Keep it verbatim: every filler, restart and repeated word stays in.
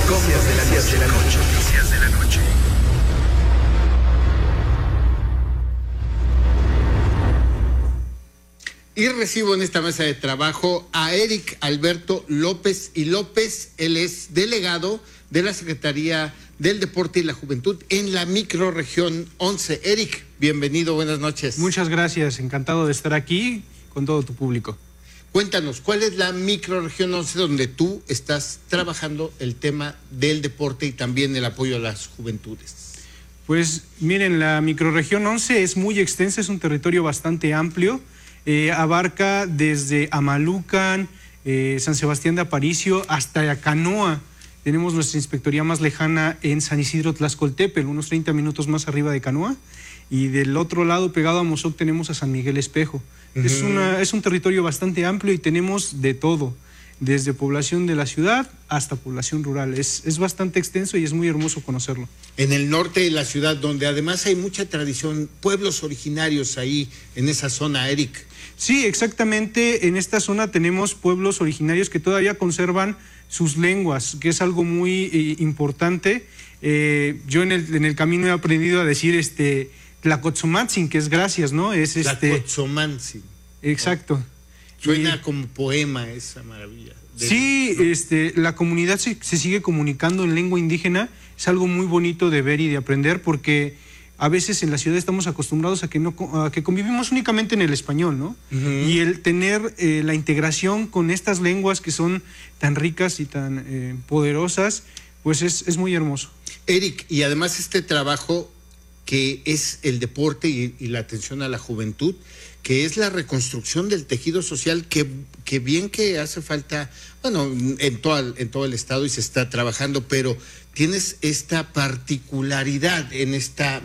Noticias de la diez de la noche. Noticias de la noche. Y recibo en esta mesa de trabajo a Eric Alberto López y López. Él es delegado de la Secretaría del Deporte y la Juventud en la microrregión once. Eric, bienvenido, buenas noches. Muchas gracias, encantado de estar aquí con todo tu público. Cuéntanos, ¿cuál es la microrregión once donde tú estás trabajando el tema del deporte y también el apoyo a las juventudes? Pues miren, la microrregión once es muy extensa, es un territorio bastante amplio, eh, abarca desde Amalucan, eh, San Sebastián de Aparicio hasta Canoa. Tenemos nuestra inspectoría más lejana en San Isidro Tlaxcoltepel, unos treinta minutos más arriba de Canoa, y del otro lado, pegado a Mozoc, tenemos a San Miguel Espejo. Uh-huh. Es, una, es un territorio bastante amplio y tenemos de todo, desde población de la ciudad hasta población rural. Es, es bastante extenso y es muy hermoso conocerlo. En el norte de la ciudad, donde además hay mucha tradición, pueblos originarios ahí en esa zona, Eric. Sí, exactamente. En esta zona tenemos pueblos originarios que todavía conservan sus lenguas, que es algo muy eh, importante. Eh, yo en el, en el camino he aprendido a decir este Tlacotzomatzin, que es gracias, ¿no? Es este Tlacotzomatzin. Exacto. Suena y, como poema esa maravilla. De, sí, ¿no? este, la comunidad se, se sigue comunicando en lengua indígena. Es algo muy bonito de ver y de aprender, porque a veces en la ciudad estamos acostumbrados a que no a que convivimos únicamente en el español, ¿no? Uh-huh. Y el tener eh, la integración con estas lenguas que son tan ricas y tan eh, poderosas, pues es, es muy hermoso. Eric, y además este trabajo que es el deporte y, y la atención a la juventud, que es la reconstrucción del tejido social, que, que bien que hace falta, bueno, en todo, en todo el estado y se está trabajando, pero tienes esta particularidad en esta